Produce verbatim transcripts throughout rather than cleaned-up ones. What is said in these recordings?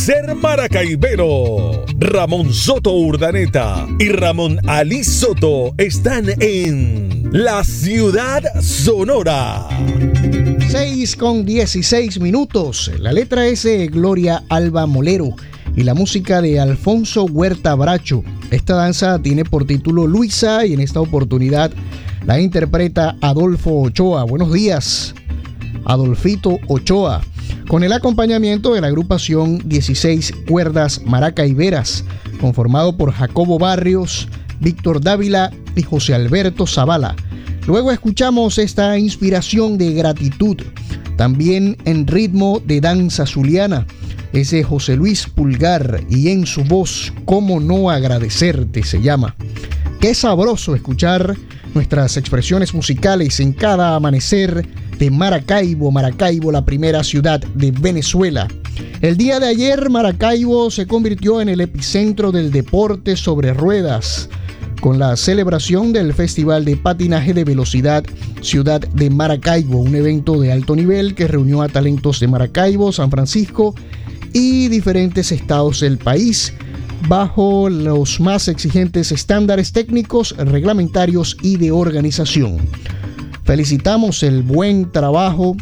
Ser Maracaibero. Ramón Soto Urdaneta y Ramón Ali Soto están en La Ciudad Sonora. seis con dieciséis minutos. La letra es de Gloria Alba Molero y la música de Alfonso Huerta Bracho. Esta danza tiene por título Luisa y en esta oportunidad la interpreta Adolfo Ochoa. Buenos días, Adolfito Ochoa, con el acompañamiento de la agrupación dieciséis Cuerdas Maracaiberas, conformado por Jacobo Barrios, Víctor Dávila y José Alberto Zavala. Luego escuchamos esta inspiración de gratitud, también en ritmo de danza zuliana. Es de José Luis Pulgar y en su voz, ¿Cómo no agradecerte?, se llama. Qué sabroso escuchar nuestras expresiones musicales en cada amanecer de Maracaibo. Maracaibo, la primera ciudad de Venezuela. El día de ayer, Maracaibo se convirtió en el epicentro del deporte sobre ruedas, con la celebración del Festival de Patinaje de Velocidad Ciudad de Maracaibo, un evento de alto nivel que reunió a talentos de Maracaibo, San Francisco y diferentes estados del país, bajo los más exigentes estándares técnicos, reglamentarios y de organización. Felicitamos el buen trabajo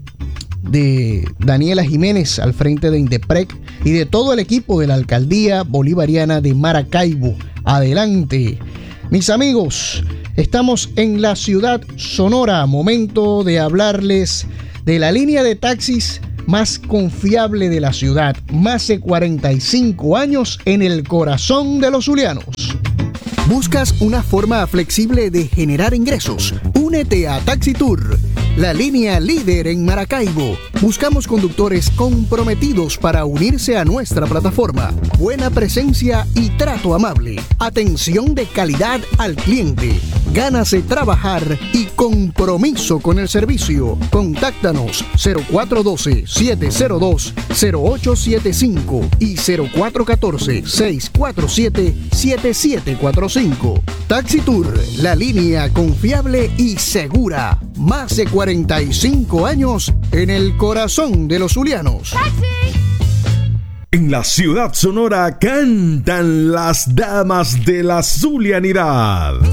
de Daniela Jiménez al frente de Indeprec y de todo el equipo de la Alcaldía Bolivariana de Maracaibo. Adelante, mis amigos, estamos en la Ciudad Sonora, momento de hablarles de la línea de taxis más confiable de la ciudad, más de cuarenta y cinco años en el corazón de los zulianos. ¿Buscas una forma flexible de generar ingresos? Únete a Taxitour, la línea líder en Maracaibo. Buscamos conductores comprometidos para unirse a nuestra plataforma. Buena presencia y trato amable. Atención de calidad al cliente. Ganas de trabajar y compromiso con el servicio. Contáctanos cero cuatro uno dos, siete cero dos, cero ocho siete cinco y cero cuatro uno cuatro, seis cuatro siete, siete siete cuatro cinco. Taxitour, la línea confiable y segura. Más de cuarenta y cinco años en el corazón de los zulianos. ¡Taxi! En la Ciudad Sonora cantan las damas de la zulianidad.